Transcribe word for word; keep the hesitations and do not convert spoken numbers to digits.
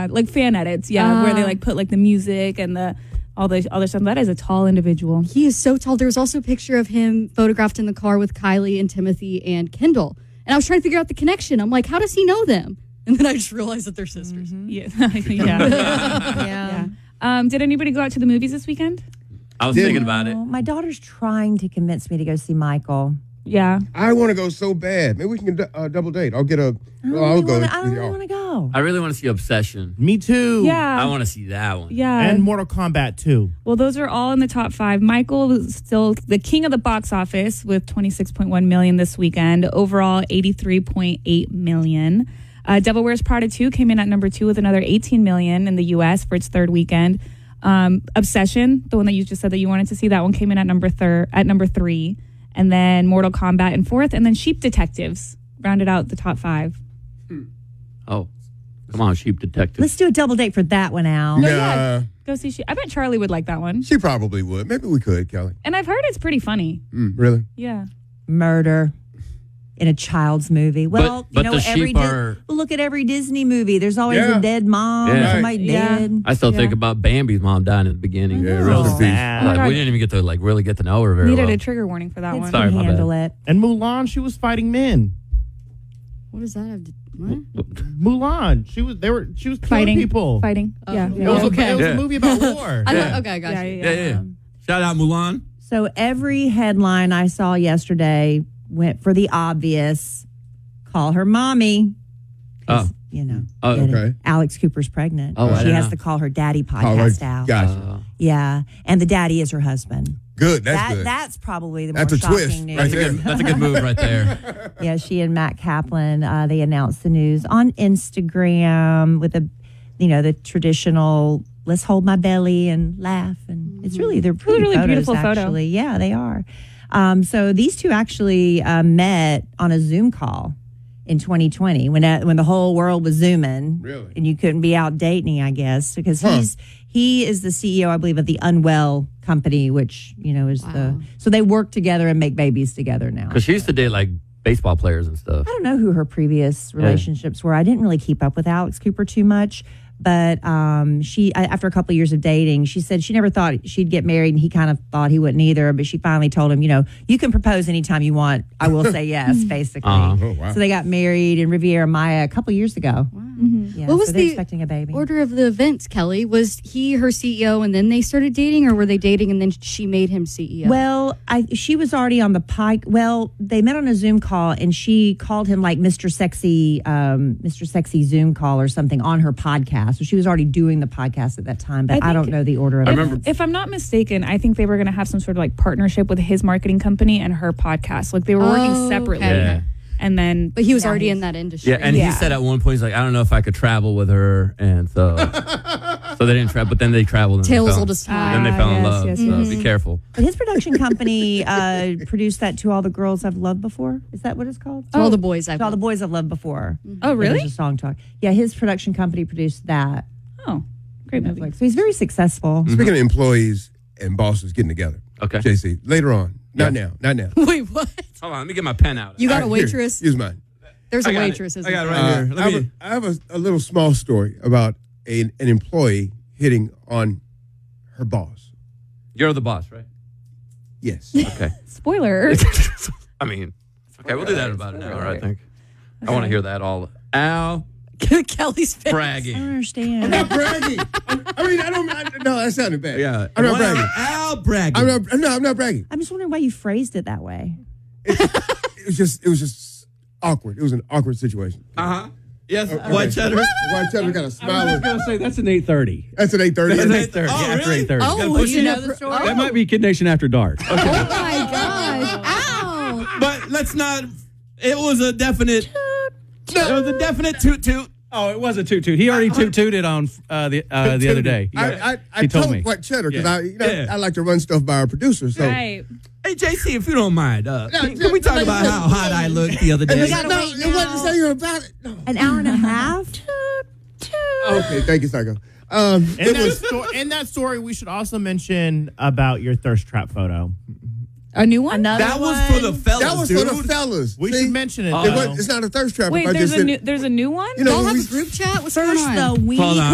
Yeah, like fan edits. Yeah, Uh, where they like put like the music and the all the other stuff. That is a tall individual. He is so tall. There was also a picture of him photographed in the car with Kylie and Timothy and Kendall. And I was trying to figure out the connection. I'm like, how does he know them? And then I just realized that they're sisters. Mm-hmm. Yeah, yeah. yeah. yeah. Um, did anybody go out to the movies this weekend? I was thinking about it. My daughter's trying to convince me to go see Michael. Yeah. I want to go so bad. Maybe we can uh, double date. I'll get a. I don't Well, I'll really go. wanna- I don't with really y'all. want to go. I really want to see Obsession. Me too. Yeah. I want to see that one. Yeah. And Mortal Kombat too. Well, those are all in the top five. Michael was still the king of the box office with twenty-six point one million this weekend. Overall, eighty-three point eight million. Uh, Devil Wears Prada two came in at number two with another eighteen million in the U S for its third weekend. Um, Obsession, the one that you just said that you wanted to see, that one came in at number thir- at number three. And then Mortal Kombat in fourth. And then Sheep Detectives rounded out the top five. Oh, come on, Sheep Detective. Let's do a double date for that one, Al. Nah, yeah. Go see Sheep. I bet Charlie would like that one. she probably would. Maybe we could, Kelly. And I've heard it's pretty funny. Mm, really? Yeah. Murder in a child's movie. Well, But- but you know, the every sheep Di- are- well, look at every Disney movie. There's always Yeah. a dead mom, Yeah. somebody Yeah. dead. I still Yeah. think about Bambi's mom dying at the beginning. Yeah, Oh, rest in peace. sad. my Like, God. we didn't even get to like really get to know her very Needed well. a trigger warning for that Kids one. Sorry, can my handle bad. it. And Mulan, she was fighting men. What does that have to what? Mulan, she was they were she was killing Fighting people. Fighting. Oh. yeah. It was, Okay. a, it was Yeah. a movie about war. I Yeah. thought, okay, I got Yeah, you. yeah, Yeah, yeah. yeah. Shout out Mulan. So every headline I saw yesterday went for the obvious. Call her mommy. 'Cause, Oh. You know, Oh, get it? okay. Alex Cooper's pregnant. Oh, I she didn't has know. to call her daddy All right. podcast out. Gotcha. Uh, Yeah, and the daddy is her husband. Good. That's that, good. That's probably the That's more a shocking twist news. right that's, a there. good, that's a good move right there. Yeah, she and Matt Kaplan, uh, they announced the news on Instagram with a, you know, the traditional "let's hold my belly and laugh," and it's really they're pretty really photos, beautiful photo. actually. Yeah, they are. Um, so these two actually uh, met on a Zoom call in twenty twenty when uh, when the whole world was Zooming. Really? And you couldn't be out dating, I guess, because Huh. he's he is the C E O, I believe, of the Unwell company, which you know is Wow. the so they work together and make babies together now. Because she used to date like baseball players and stuff. I don't know who her previous relationships were. I didn't really keep up with Alex Cooper too much. But um, she, I- after a couple of years of dating, she said she never thought she'd get married, and he kind of thought he wouldn't either. But she finally told him, you know, you can propose anytime you want. I will say yes, basically. Uh-huh. Oh, wow. So they got married in Riviera Maya a couple of years ago. Wow. Yeah, What was so they're the expecting a baby. order of the events, Kelly? Was he her C E O and then they started dating, or were they dating and then she made him C E O? Well, I she was already on the pike. Well, they met on a Zoom call, and she called him like Mister Sexy, um, Mister Sexy Zoom call or something on her podcast. So she was already doing the podcast at that time, but I I, don't think- know the order of I it. remember- If I'm not mistaken, I think they were going to have some sort of like partnership with his marketing company and her podcast. Like they were working Oh, separately. okay. Yeah. And then, but he was Yeah, already he's- in that industry. Yeah, and Yeah. he said at one point, he's like, I don't know if I could travel with her. And so so they didn't travel, but then they traveled. And they Tale as fell- old as time. Then they Ah, fell in yes, love. yes, so yes. be careful. But his production company uh, produced that To All the Girls I've Loved Before. Is that what it's called? To all the boys I've To All the Boys I've Loved Before. oh, really? There's a song talk. Yeah, his production company produced that. Oh, great movie. Netflix. So he's very successful. Speaking of employees and bosses getting together. Okay. J C, later on. Not Yeah. now. Not now. Wait, what? Hold on, let me get my pen out. You got a All right, here, waitress? Use mine. There's a I got it. waitress. isn't I got it there? right Uh, here. Let I have, me- a, I have a, a little small story about a, an employee hitting on her boss. You're the boss, right? Yes. Okay. Spoiler. I mean, okay, we'll do that in about an hour, I think. I want to hear that all. Al Kelly's face. I don't bragging. understand. I'm not bragging. I'm, I mean, I don't. I, no, that sounded bad. Yeah. I'm not bragging. Al bragging. I'm not. No, I'm not bragging. I'm just wondering why you phrased it that way. It was just. It was just awkward. It was an awkward situation. Uh huh. Yes, Okay. white cheddar. White cheddar got a I was smile. just gonna say that's an eight thirty. That's an eight thirty. That's eight thirty. Oh, after really? eight thirty. Oh, push you it know up. the story? That might be Kid Nation After Dark. Oh my gosh! Ow! But let's not. It was a definite. It was a definite toot toot. Oh, it was a toot toot. He already toot tooted on uh, the uh, the other day. I, I, I he told told me. White Cheddar because Yeah. I, you know, Yeah. I like to run stuff by our producer. So Right. Hey, J C, if you don't mind, uh, No, can, can we talk no, about no, how hot I looked the other And day? it's- gotta no, wait it wasn't now. saying about it. No. An hour and a half? Okay, thank you, Psycho. Um, In it that, was sto- in that story, we should also mention about your thirst trap photo. A new one? Another That was one? for the fellas, that was dude. for the fellas. We See? should mention it. Oh. It though. was, it's not a thirst trap. Wait, if I there's just a said- new there's a new one? You know, Y'all when have we- a group chat? What's First, going on? though, we Hold need on.